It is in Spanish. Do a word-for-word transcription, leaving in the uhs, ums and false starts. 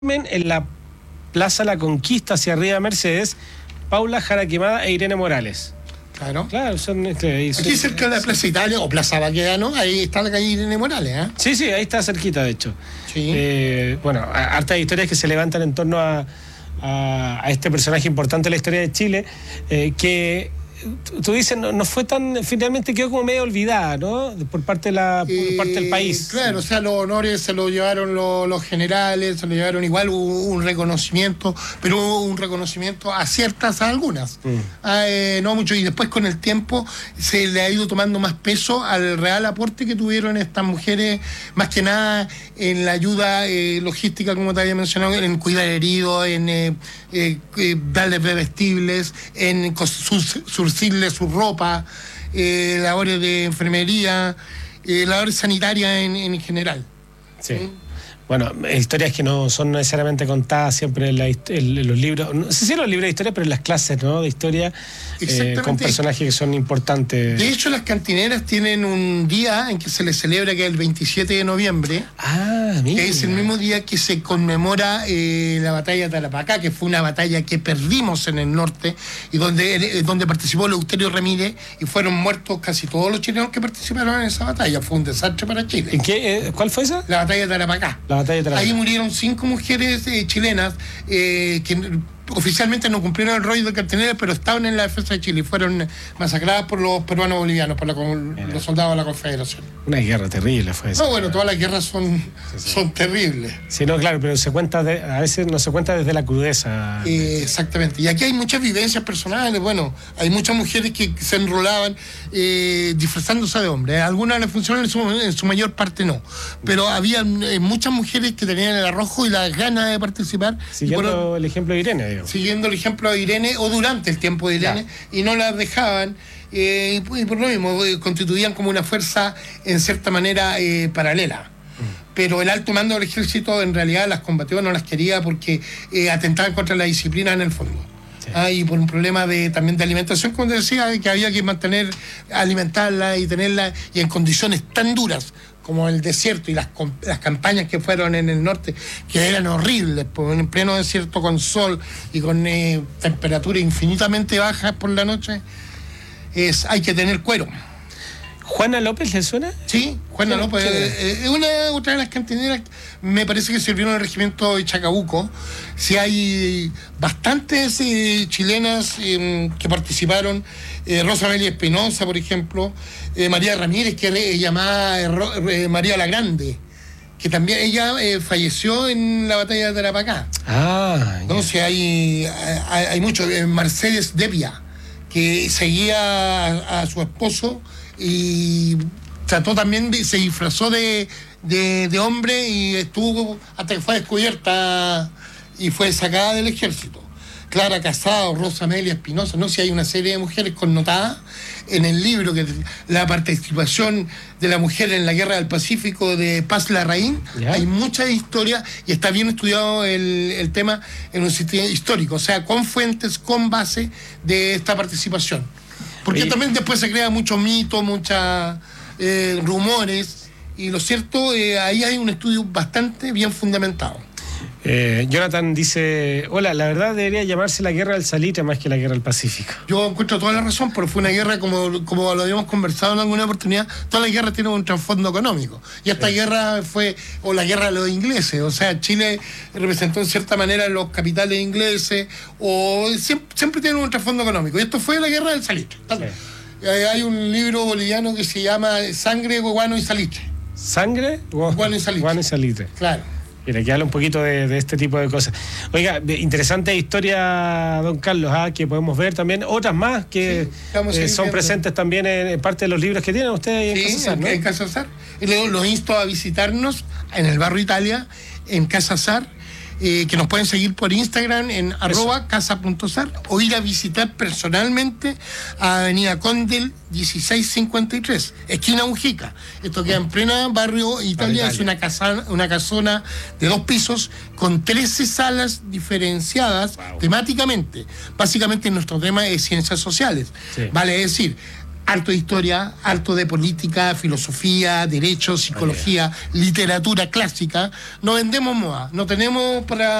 en la Plaza La Conquista hacia arriba Mercedes, Paula Jara Quemada e Irene Morales. Claro. Claro, son, este, son aquí cerca de la Plaza Italia o Plaza Baquedano, ahí está la calle Irene Morales, ¿eh? Sí, sí, ahí está cerquita, de hecho. Sí. Eh, bueno, hartas historias que se levantan en torno a, a, a este personaje importante de la historia de Chile, eh, que tú dices, no, no fue tan, finalmente quedó como medio olvidada, ¿no? Por parte de la por Eh, parte del país. Claro, o sea, los honores se los llevaron los, los generales, se lo llevaron igual, hubo un reconocimiento, pero hubo un reconocimiento a ciertas, a algunas, mm. a, eh, no mucho, y después con el tiempo se le ha ido tomando más peso al real aporte que tuvieron estas mujeres, más que nada en la ayuda eh, logística, como te había mencionado, en cuidar heridos, en eh, eh, eh, darles bebestibles, en surcirles su ropa, eh, labores de enfermería, eh, labores sanitarias en, en general. Sí. ¿Sí? Bueno, historias que no son necesariamente contadas siempre en, la, en los libros, no sé si en los libros de historia, pero en las clases, ¿no?, de historia, eh, con personajes que son importantes. De hecho, las cantineras tienen un día en que se les celebra, que es el veintisiete de noviembre, ah, mira. que es el mismo día que se conmemora eh, la batalla de Tarapacá, que fue una batalla que perdimos en el norte y donde, eh, donde participó Eleuterio Ramírez y fueron muertos casi todos los chilenos que participaron en esa batalla. Fue un desastre para Chile. ¿En qué, eh, ¿Cuál fue esa? La batalla de Tarapacá. La Ahí murieron cinco mujeres eh, chilenas eh, que oficialmente no cumplieron el rol de cartinera, pero estaban en la defensa de Chile y fueron masacradas por los peruanos bolivianos, por la, los soldados de la Confederación. Una guerra terrible fue esa. No, bueno, todas las guerras son, sí, sí. son terribles. Sí, no, claro, pero se cuenta de, a veces no se cuenta desde la crudeza. Eh, exactamente. Y aquí hay muchas vivencias personales. Bueno, hay muchas mujeres que se enrolaban eh, disfrazándose de hombres. Algunas les funcionaron, en su, en su mayor parte no. Pero había eh, muchas mujeres que tenían el arrojo y las ganas de participar. Siguiendo por, el ejemplo de Irene, digo. Siguiendo el ejemplo de Irene, o durante el tiempo de Irene, ya. Y no las dejaban. Eh, y, por, y por lo mismo, eh, constituían como una fuerza, en cierta manera, eh, paralela. Mm. Pero el alto mando del ejército en realidad las combatió, no las quería porque eh, atentaban contra la disciplina en el fondo. Sí. Ah, y por un problema de también de alimentación, como te decía, que había que mantener, alimentarla y tenerla y en condiciones tan duras como el desierto y las, las campañas que fueron en el norte, que eran horribles, pues, en pleno desierto con sol y con eh, temperaturas infinitamente bajas por la noche, es, hay que tener cuero. ¿Juana López le suena? Sí, Juana sí, López. Es eh, una otra de las cantineras, me parece que sirvieron en el regimiento de Chacabuco. Sí, hay bastantes eh, chilenas eh, que participaron. Eh, Rosa Amelia Espinosa, por ejemplo. Eh, María Ramírez, que es llamada eh, María la Grande, que también ella eh, falleció en la batalla de Tarapacá. Ah, entonces yeah. hay, hay, hay mucho. Eh, Mercedes Devia, que seguía a, a su esposo y trató también, de, se disfrazó de, de, de hombre y estuvo hasta que fue descubierta y fue sacada del ejército. Clara Casado, Rosa Amelia Espinosa, no sé, si hay una serie de mujeres connotadas en el libro, que la participación de la mujer en la Guerra del Pacífico de Paz Larraín, yeah. Hay muchas historias y está bien estudiado el, el tema en un sitio histórico, o sea, con fuentes, con base de esta participación. Porque Oye. también después se crea mucho mito, muchos eh, rumores, y lo cierto, eh, ahí hay un estudio bastante bien fundamentado. Eh, Jonathan dice, hola, la verdad debería llamarse la Guerra del Salitre más que la Guerra del Pacífico. Yo encuentro toda la razón, porque fue una guerra, como, como lo habíamos conversado en alguna oportunidad, todas las guerras tienen un trasfondo económico, y esta sí. guerra fue, o la guerra de los ingleses, o sea, Chile representó en cierta manera los capitales ingleses, o siempre, siempre tienen un trasfondo económico, y esto fue la Guerra del Salitre. Sí. Hay un libro boliviano que se llama Sangre, Guano y Salitre. ¿Sangre? Guano y Salitre. Guano y Salitre. Claro. Mira, que habla un poquito de, de este tipo de cosas. Oiga, interesante historia, don Carlos, ¿ah? Que podemos ver también otras más que sí, eh, son viendo. presentes también en, en parte de los libros que tienen ustedes sí, en Casa Sar, ¿no? en Casa Sar. Y luego los insto a visitarnos en el barrio Italia, en Casa Sar, eh, que nos pueden seguir por Instagram en arroba casa.sar o ir a visitar personalmente a Avenida Condel dieciséis cincuenta y tres, esquina Mujica. Esto queda en plena barrio Italia, es una casa, una casona de dos pisos con trece salas diferenciadas wow. temáticamente. Básicamente nuestro tema es ciencias sociales, sí. Vale, es decir, harto de historia, harto de política, filosofía, derecho, psicología, literatura clásica. No vendemos moda, no tenemos para